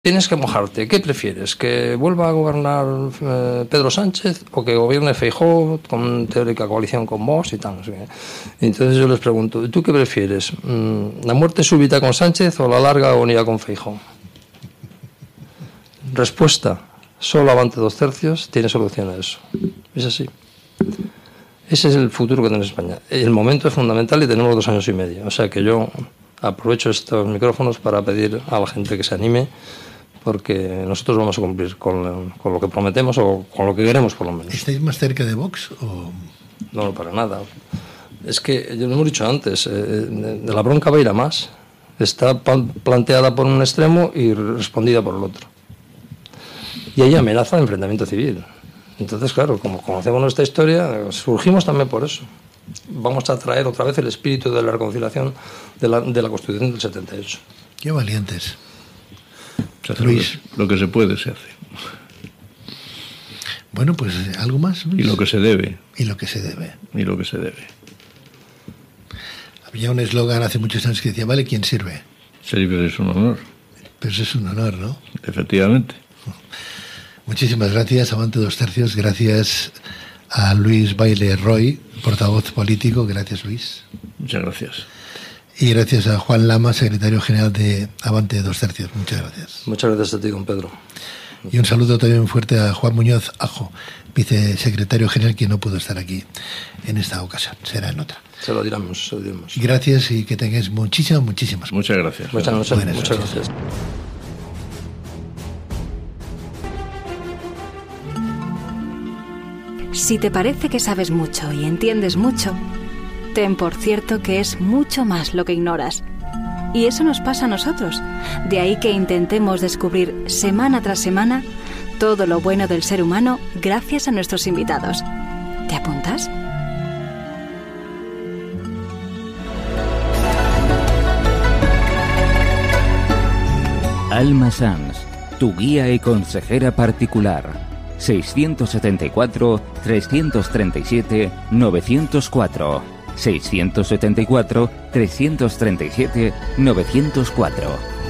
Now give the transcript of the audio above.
Tienes que mojarte. ¿Qué prefieres? ¿Que vuelva a gobernar Pedro Sánchez o que gobierne Feijóo con teórica coalición con Vox y tal? No sé qué. Entonces yo les pregunto, ¿tú qué prefieres? ¿La muerte súbita con Sánchez o la larga agonía con Feijóo? Respuesta, solo Avante 2 Tercios tiene solución a eso. Es así. Ese es el futuro que tiene España. El momento es fundamental y tenemos 2 años y medio. O sea que yo aprovecho estos micrófonos para pedir a la gente que se anime, porque nosotros vamos a cumplir con lo que prometemos o con lo que queremos, por lo menos. ¿Estáis más cerca de Vox o...? No, para nada. Es que, yo lo hemos dicho antes, de la bronca va a ir a más. Está planteada por un extremo y respondida por el otro. Y hay amenaza de enfrentamiento civil. Entonces, claro, como conocemos nuestra historia, surgimos también por eso. Vamos a traer otra vez el espíritu de la reconciliación de la Constitución del 78. Qué valientes. Luis, lo que se puede se hace. Bueno, pues algo más, Luis. Y lo que se debe. Y lo que se debe. Y lo que se debe. Había un eslogan hace muchos años que decía, vale, ¿quién sirve? Servir es un honor. Pero eso es un honor, ¿no? Efectivamente. Muchísimas gracias, Avante 2 Tercios. Gracias a Luis Baile Roy, portavoz político. Gracias, Luis. Muchas gracias. Y gracias a Juan Lama, secretario general de Avante 2 Tercios. Muchas gracias. Muchas gracias a ti, don Pedro. Y un saludo también fuerte a Juan Muñoz Ajo, vicesecretario general, que no pudo estar aquí en esta ocasión. Será en otra. Se lo diremos, se lo diremos. Gracias y que tengáis muchísimas. Muchas gracias. Muchas gracias. Si te parece que sabes mucho y entiendes mucho, ten por cierto que es mucho más lo que ignoras. Y eso nos pasa a nosotros. De ahí que intentemos descubrir semana tras semana todo lo bueno del ser humano gracias a nuestros invitados. ¿Te apuntas? Alma Sanz, tu guía y consejera particular. 674-337-904. 674-337-904.